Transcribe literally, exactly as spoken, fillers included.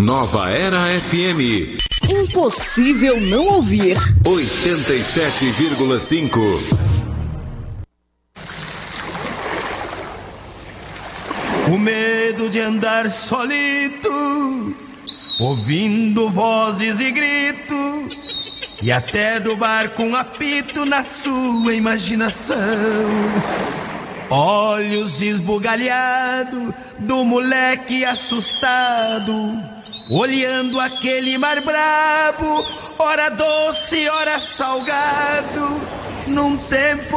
Nova Era F M. Impossível não ouvir. oitenta e sete vírgula cinco. O medo de andar solito, ouvindo vozes e gritos, e até do barco um apito na sua imaginação. Olhos esbugalhados do moleque assustado, olhando aquele mar brabo, ora doce, ora salgado, num tempo